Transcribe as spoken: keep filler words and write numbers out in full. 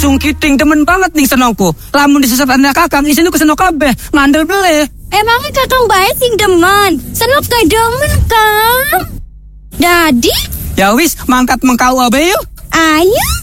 Sungkiting demen banget nih senongku. Lamun disesat anak kakang isine keseno kabeh, ngandel beli. Emangnya kakang bae sing demen. Senok gak demen, Kang. Dadi? Ya wis, mangkat mengkau abe yuk. Ayo.